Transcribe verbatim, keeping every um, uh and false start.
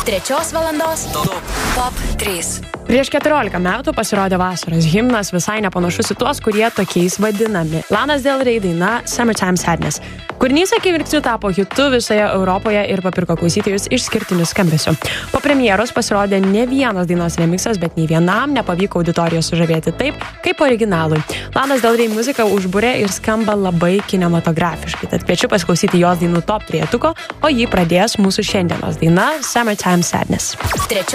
trečios valandos top trys. Prieš keturiolika metų pasirodė vasaros himnas, visai nepanašus į tuos, kurie tokiais vadinami. Lanas Del Rey daina Summertime Sadness. Kūrinys akimirksniu tapo hitu visoje Europoje ir papirko klausytojus išskirtiniu skambesiu. Po premjeros pasirodė ne vienas dainos remiksas, bet nei vienam nepavyko auditorijos sužavėti taip, kaip originalui. Lanas Del Rey muzika užbūrė ir skamba labai kinematografiškai, tad kviečiu pasiklausyti jos dainų top trejetuko, o jį pradės mūsų šiandienos daina Summertime Sadness. Trečio